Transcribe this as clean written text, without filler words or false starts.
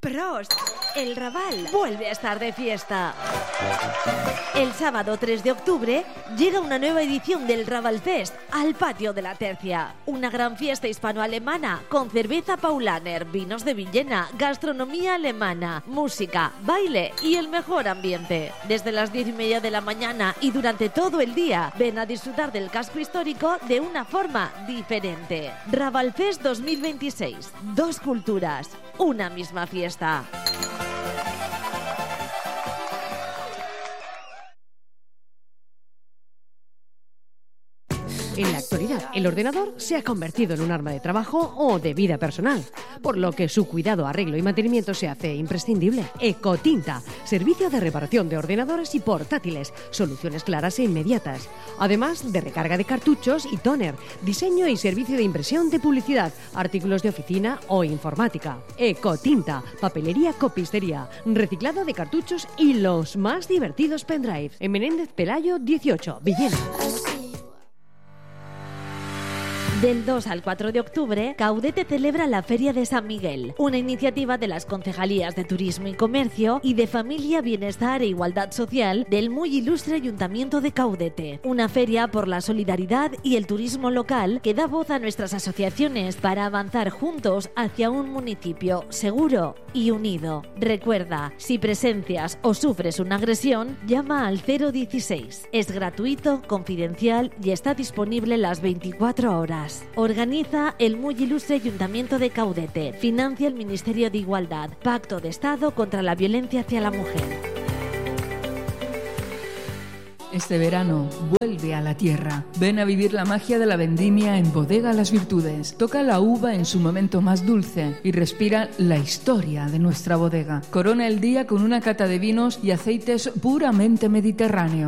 Prost, el Raval vuelve a estar de fiesta. El sábado 3 de octubre llega una nueva edición del Raval Fest al patio de la Tercia. Una gran fiesta hispano-alemana con cerveza Paulaner, vinos de Villena, gastronomía alemana, música, baile y el mejor ambiente. Desde las 10:30 de la mañana y durante todo el día, ven a disfrutar del casco histórico de una forma diferente. Raval Fest 2026. Dos culturas, una misma fiesta. En la actualidad, el ordenador se ha convertido en un arma de trabajo o de vida personal, por lo que su cuidado, arreglo y mantenimiento se hace imprescindible. Ecotinta, servicio de reparación de ordenadores y portátiles, soluciones claras e inmediatas. Además de recarga de cartuchos y tóner, diseño y servicio de impresión de publicidad, artículos de oficina o informática. Ecotinta, papelería, copistería, reciclado de cartuchos y los más divertidos pendrive. En Menéndez Pelayo 18, Villena. Del 2 al 4 de octubre, Caudete celebra la Feria de San Miguel, una iniciativa de las Concejalías de Turismo y Comercio y de Familia, Bienestar e Igualdad Social del muy ilustre Ayuntamiento de Caudete. Una feria por la solidaridad y el turismo local que da voz a nuestras asociaciones para avanzar juntos hacia un municipio seguro y unido. Recuerda, si presencias o sufres una agresión, llama al 016. Es gratuito, confidencial y está disponible las 24 horas. Organiza el muy ilustre Ayuntamiento de Caudete. Financia el Ministerio de Igualdad. Pacto de Estado contra la violencia hacia la mujer. Este verano, vuelve a la tierra. Ven a vivir la magia de la vendimia en Bodega Las Virtudes. Toca la uva en su momento más dulce y respira la historia de nuestra bodega. Corona el día con una cata de vinos y aceites puramente mediterráneos.